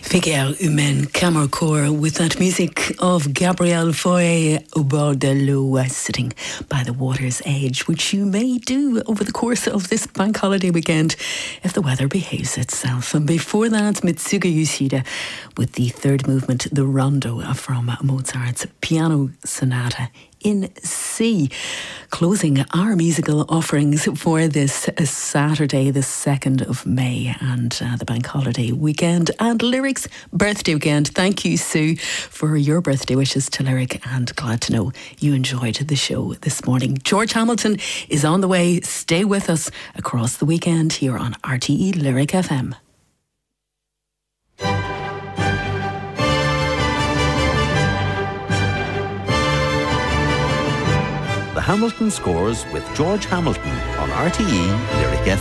Figure Humaine Cammercourt with that music of Gabrielle Fauré au bord de l'eau, sitting by the water's edge, which you may do over the course of this bank holiday weekend if the weather behaves itself. And before that, Mitsuga Yoshida with the third movement, the Rondo from Mozart's Piano Sonata in C, closing our musical offerings for this Saturday, the 2nd of May, and the bank holiday weekend and Lyric's birthday weekend. Thank you, Sue, for your birthday wishes to Lyric, and glad to know you enjoyed the show this morning. George Hamilton is on the way. Stay with us across the weekend here on RTE Lyric FM. The Hamilton Scores with George Hamilton on RTE Lyric FM.